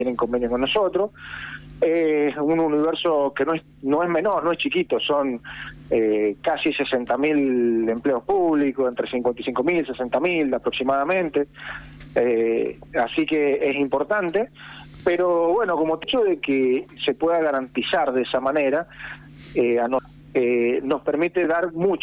tienen convenio con nosotros. Un universo que no es menor, no es chiquito, son casi 60.000 empleos públicos, entre 55.000 y 60.000 aproximadamente, así que es importante, pero bueno, como hecho de que se pueda garantizar de esa manera, nos permite dar mucho